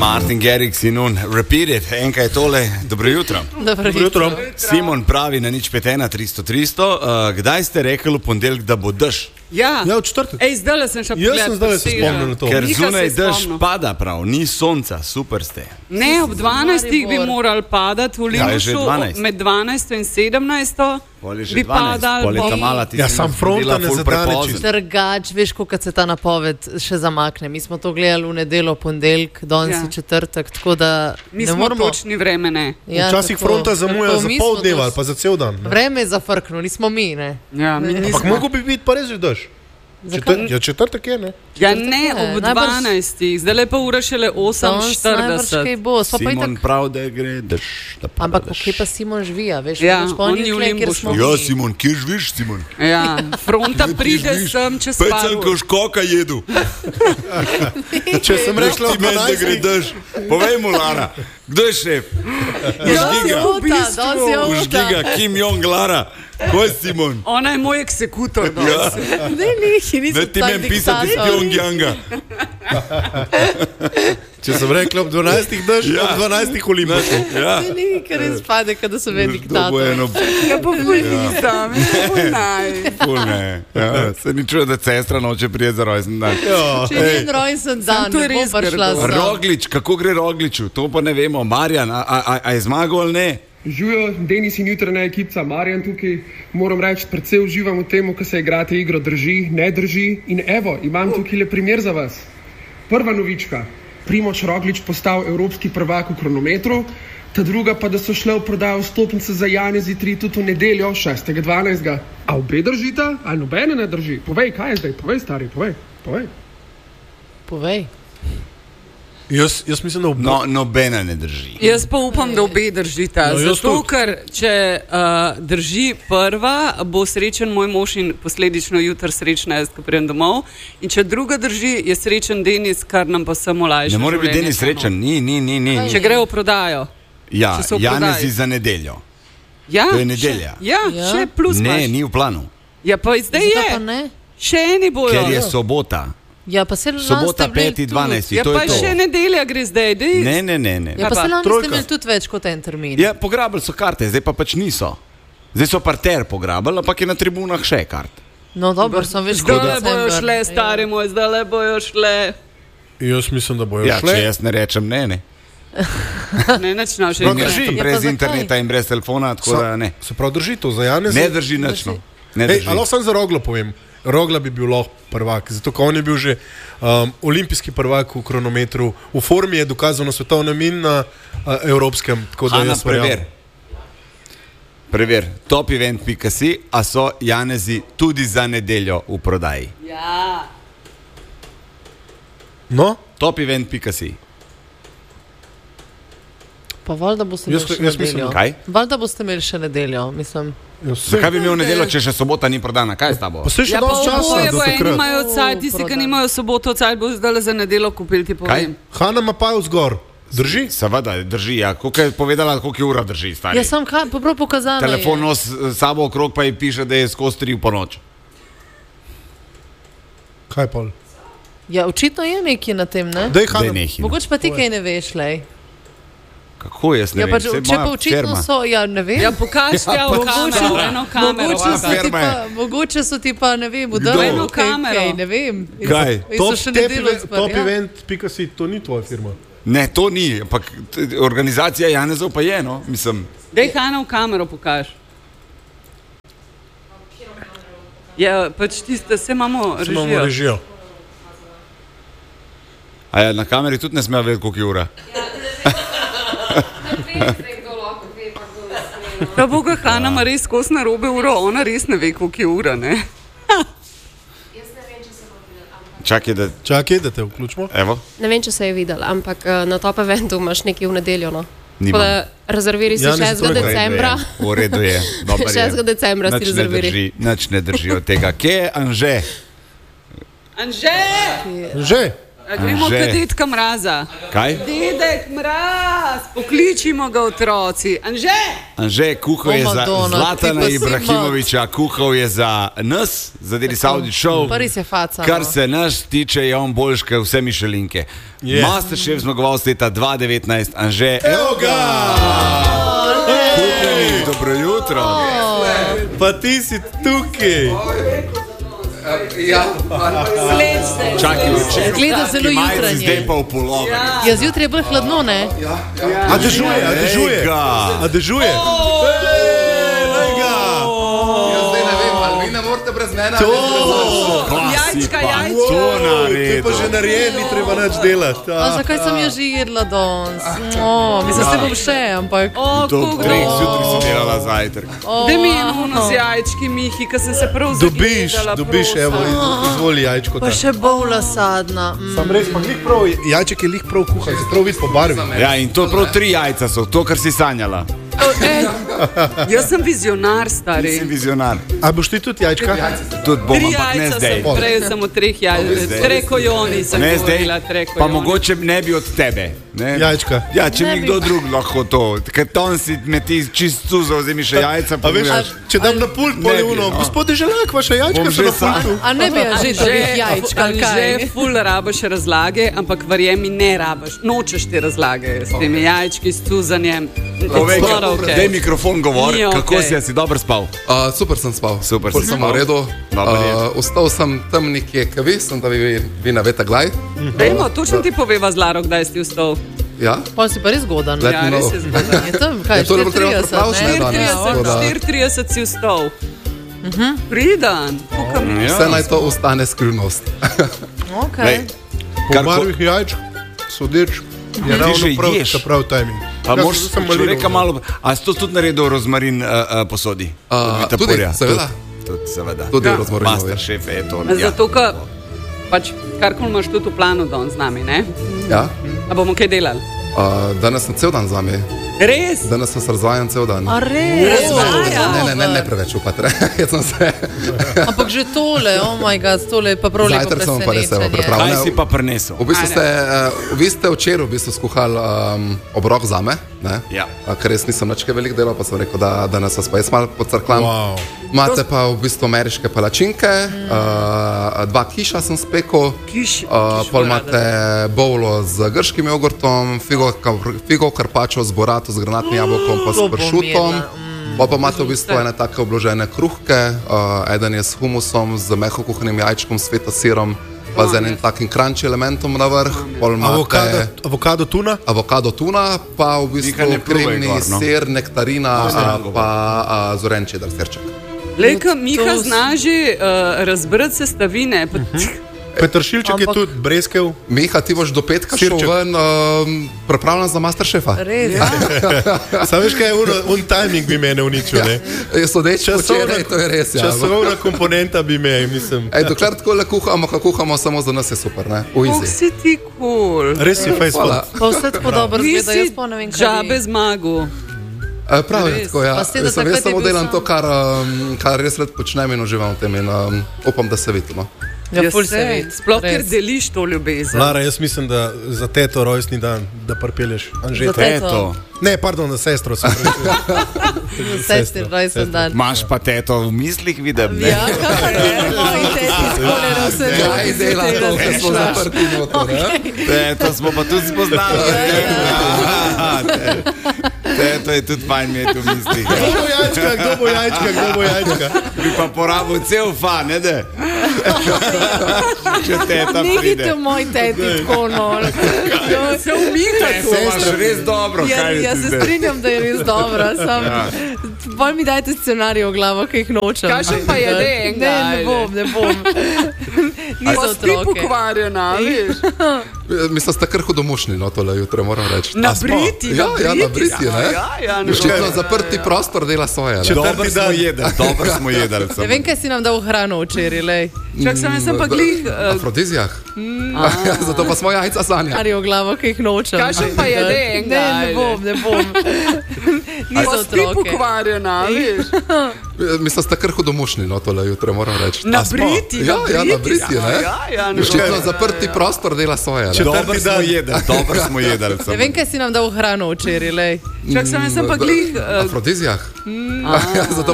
Martin Garrix in on Repeat It, enkaj je tole, dobro jutro. Dobro jutro. Simon pravi na 051 300 300, kdaj ste rekli v ponedeljek, da bo dež? Ja, v četrtek. Zdaj sem še pogledal. Jaz sem zdaj se spomnil na to. Ker zunaj dež pada prav, ni sonca, super ste. Ne, ob 12 bi morali padati v Limbušu, med 12 in 17 bi padali. Ja, sam fronta ne zadane. Trgač, veš, koliko se ta napoved še zamakne. Mi smo to gledali v nedeljo, ponedeljek, danes je četrtek, tako da mi smo točni vreme, ne. Ja, včasih fronta zamuja za pol dneva ali pa za cel dan. Vreme je zafrknilo, nismo mi, ne. Ja, mi nismo. Ampak mogo bi biti pa res že dež. Ja, četrtek je, ne? Ja, ne, ob 12. Zdaj lepa ura šele 8:40. Simon prav, da gre dež. Ampak kje pa Simon živija, veš? Ja, on je v Limbušu. Ja, Simon, kje živiš, Simon? Ja, fronta pride sem čez par ur. Pecel, ko škoka jedu. Če sem rekla, da gre dež. Povej mu, Lara, kdo je šef? Užgiga, Kim Jong Lara. Ko je Simon? Ona je moj eksekutor. Ja. Ne, ti meni pisati iz Pyongyanga. Če sem rekla, ob 12 dež, ob 12 v Limbušu. Ja. Ne, ker res pade, kada so ve diktator. Ja, pa nisam. Se ni čuo, da sestra noče prije za rojsten dan. Če je en rojsten dan, ne bo prišla sem. Roglič, kako gre Rogliču? To pa ne vemo. Marjan, a je zmagal ali ne? Živijo, Denis in jutranja ekipa, Marjan tukaj. Moram reči, predvsej uživam v tem, ko se igrate igro drži, ne drži. In evo, imam tukaj le primer za vas. Prva novička. Primož Roglič postal evropski prvak v kronometru, ta druga pa, da so šle v prodajo vstopnice za Janezi 3 tudi v nedeljo 6.12. A obe držita? A nobene ne drži? Povej, kaj je zdaj? Povej, stari, povej. Povej. Jaz mislim, da nobena ne drži. Jaz pa upam, da obe držita. Zato, ker če drži prva, bo srečen moj mož in posledično jutr srečna jaz, ko pridem domov. In če druga drži, je srečen Denis, kar nam pa samo lajša. Ne more biti Denis srečen, ni. Če gre v prodajo. Ja, Janezi za nedeljo. Ja, to je nedelja. Ja, še plus ne, ni v planu. Ja, pa zdaj je. Še eni bojo. Ker je sobota. Ja, pa se sobota 5.12. Ja, pa še nedelja gre zdaj. Ne. Ja, pa se lani ste imeli tudi več kot en termin. Ja, pograbili so karte, zdaj pa pač niso. Zdaj so parter pograbili, ampak je na tribunah še kart. No, dobro, sem veš, zdaj le bojo šle, stari moj, zdaj le bojo šle. Jaz mislim, da bojo šle. Ja, če jaz ne rečem ne. Ne, načina še ne. Brez interneta in brez telefona, tako da ne. Se prav drži to za Janez? Ne drži nično. Ali sem za Roglo povem? Rogla bi bil lahko prvak, zato ko on je bil že olimpijski prvak v kronometru, v formi je dokazal na svetovnem in na evropskem, tako da jaz verjamem. Prever, topevent.si, a so Janezi tudi za nedeljo v prodaji? Ja. No? Topevent.si. Pa valjda boste imeli še nedeljo. Kaj? Valjda boste imeli še nedeljo, mislim. Zakaj bi imel nedeljo, če še sobota ni prodana? Kaj je s tabo? Pa se še dosti časa do takrat. Imajo cajt, tisti, ki nimajo soboto cajt, bo zdaj za nedeljo kupili, ti povem. Hanna ima pa vzgor. Drži? Seveda, drži, ja. Koliko je povedala, koliko je ura drži, stari? Ja, sem prav pokazala. Telefon nos sabo okrog pa ji piše, da je skozi 3 po noč. Kaj pol? Ja, očitno je nekaj na tem, ne? Dej, Hanna. Mogoče pa ti kaj ne veš, lej. Kako jaz ne vem? Če pa očitno so, ja ne vem. Ja, pokažite eno kamero. Mogoče so ti pa, ne vem, udali eno kamero. Ne vem. Kaj? Topevent.si, to ni tvoja firma. Ne, to ni, ampak organizacija Janezov pa je, no, mislim. Dej Hanna v kamero pokaž. Ja, pač tiste, se imamo režijo. A ja, na kameri tudi ne smejo vedeti, koliko je ura. Pa Boga, Hanna ima res kos narobe uro, ona res ne ve, koliko je ura, ne? Čakaj, da te vključimo. Evo. Ne vem, če se je videl, ampak na Top Eventu imaš nekaj v nedeljo, no? Nimam. Rezerviri si 6. decembra. V redu je, dober je. 6. decembra si rezerviri. Nič ne drži od tega. Kje je Anže? Anže! Anže! Gremo kadetka Mraza. Kaj? Dedek Mraz, pokličimo ga otroci. Anže, kuhal je za Madonna, Zlatana ti pa si Ibrahimoviča, kuhal je za nas, za Deli Saudi Show. Prvi se faca. Kar se nas tiče, je on boljš, kot vse Mišelinke. Masterchef zmagovalec leta 2019, Anže. Evo ga! Kupljeni, dobro jutro. Pa ti si tukaj. Čakaj, včeraj. Gleda zelo jutranje. Zdaj pa v pulover. Ja, zjutraj je bolj hladno, ne? A dežuje. A dežuje. Zdaj ne vem, ali vi ne morete brez mene. Jajčka. Ti pa že narejen, ni treba nič delati. A zakaj sem jo že jedla danes? Mislim, se bom še, ampak... Do 3 zjutraj sem delala zajtrk. Da mi je eno z jajčki, Mihi, ker sem se prav zagledala. Dobiš, evo, izvoli jajčko. Pa še bolj sadna. Sam res, pa glih prav, jajček je lih prav kuhan, se prav vidi po barvi. Ja, in to prav 3 jajca so, to, kar si sanjala. Jaz sem vizionar, stari. Sem vizionar. A boš ti tudi jajčka? Tudi bom, 3 ampak ne jajca zdaj. sem prej, samo 3 jajca. Trekojoni sem Ne zdaj, govorila, trekojoni. pa mogoče ne bi od tebe. Ne? Jajčka. Ja, če mi kdo drug lahko to. Ker ton si me ti čist cuzo, vzemi še jajca. A veš, če dam na pult, Ne pol je bi, uno, no. gospode Želak, vaša jajčka Bom so že na pultu. A ne bi že dobih jajčka, ali kaj? Že ful rabaš razlage, ampak verjemi, ne rabaš. Nočeš te razlage s temi jajčki, s cuzanjem. Povej, Skoraj okej. daj mikrofon govor, Ni kako okej. si dobro spal. Super sem spal. Super Pol si sem spal. v redu. Dober je. Ostal sem tam nekje, kaj sem, da vi navete glaj. Dajmo, točno ti poveva Zlaro, kdaj si vstal. Ja. Pa si pa res godan. Let Ja, me res know. je zgodan. Je tam, kaj, Ja, to ne bo treba 34, prepraviti, ne? ne, danes. Tako da- 34 si vstal. Pridan, tukaj mi. Vse naj to ostane skrivnost. Okej. Po barvih jajčk, sodeč, je ravno že prav, ješ. prav timing. Pa Ja, moraš sem malino človeka vzel. malo... A si to tudi naredil rožmarin posodi? Od Vitapurja? Tudi, seveda. Tudi, seveda. Tudi Ja. rozmorinov. Masterchef je to. Zato, ker pač karkoli imaš tudi v planu danes z nami, ne? Ja. A bomo kaj delali? Danes sem cel dan z vami. Res? Danes sem se razvajal cel dan. A res? Ne preveč upate. Jaz sem se. Ampak že tole, oh moj bog, tole je pa prav lepo Zajtrk sem pa res evo presenečenje. pripravil. Kaj si pa prinesel? V bistvu vi ste včeraj skuhali obrok za me, Ja. ker res nisem več kaj veliko delal, pa sem rekel, da danes vas pa jaz malo pocrklam. Wow. Imate pa v bistvu ameriške palačinke, 2 kiša sem spekel, Kiš pol imate bowlo z grškim jogurtom, figo karpačo z borato, z granatnim jabolkom pa s To bom pršutom. jedla, Pa imate v bistvu ene take obložene kruhke, eden je s humusom, z meho kuhanim jajčkom, s feta sirom, pa z enim takim crunchy elementom na vrh. Pol imate Avokado tuna? avokado tuna, pa v bistvu Nekaj ne pljuvaj kremni gor, no. sir, nektarina, pa zoren čedar sirček. Lejka, Miha zna že razbrati sestavine. Petršilček je Ampak- tudi, breskev. Miha, ti boš do petka šel Sirček. ven, pripravljen za Masterchefa. Res? Sam veš, kaj je un timing bi mene uničil, ne? Sodeč včeraj, to je res. Ja. Časovna komponenta bi me, mislim. Ej, dokler tako le kuhamo, kako kuhamo, samo za nas je super, ne? V Kako easy. si ti kul? Res si fajn Hvala. spal. Pa vse tako dobro zgleda, jaz pa ne vem, kaj Džabe bi. zmagu. Prav je Res. tako, ja. Pa ste, da Jaz takrat je samo bil delam sam. to, kar res rad počnem in uživam v tem in upam, da se vidimo. Ja, ful se vidi. Sploh, ker Res. deliš to ljubezen. Lara, jaz mislim, da za teto rojstni dan, da pripeleš Za Anžeta. teto. Eto, Ne, pardon, za sestro sem prišel. Sestri rojsten dan. imaš pa teto v mislih, vidim, ne? Ja, kaj je, moji teti skoleral se. Kaj dela to, ker smo zaprti noter, ne? Teto smo pa tudi spoznali. Teto je tudi fajn imeti v mislih. Kdo bo jajčka, kdo bo jajčka, kdo bo jajčka? Bi pa porabil cel fan, ne da? Če teta Nehajte pride. moj teti tako nol. Se umikaj. To imaš res dobro, kaj je Ja, se zdaj? strinjam, da je res dobro. Bolj mi dajte scenarij v glavo, ki jih nočem. Kakšen pa je den, Ne bom, ne bom. Pa Niso si ti otroke. pokvarjena, veš? Mislim, ste kar hudomušni, no, tole jutro moram reči. Na briti, Ja, na briti, ne? Ja, Očitno zaprti prostor dela svoje, ne? Dobro smo jedli, dobro smo jedli. Ne vem, kaj si nam dal v hrano včeraj, lej. Čak sem pa glih. Afrodizijah. Zato pa smo jajca sanjali. Scenarij v glavo, ki jih nočem. Kakšen pa je den, Ne bom, ne bom. Ni za Ti otroke. pokvarjena, veš. Mislim, ste kar hudomušni, no, tole jutro moram reči. Na Briti, Ja, na Briti, ne? Ja, ne Očitno zaprti prostor dela svoje. ne? Dobro smo jedli. Ne vem, kaj si nam dal v hrano včeraj, lej. Čak sem pa glih. Afrodizijah? Ja, zato